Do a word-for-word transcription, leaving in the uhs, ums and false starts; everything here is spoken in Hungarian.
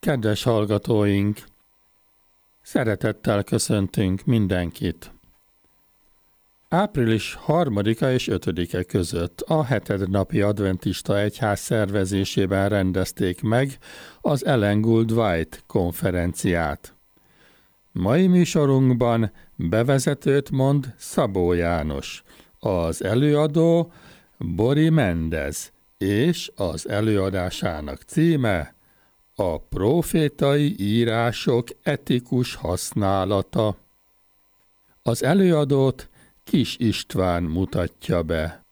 Kedves hallgatóink! Szeretettel köszöntünk mindenkit! Április harmadika és ötödike között a hetednapi adventista egyház szervezésében rendezték meg az Ellen Gould White konferenciát. Mai műsorunkban bevezetőt mond Szabó János, az előadó Bori Mendez, és az előadásának címe a prófétai írások etikus használata. Az előadót Kis István mutatja be.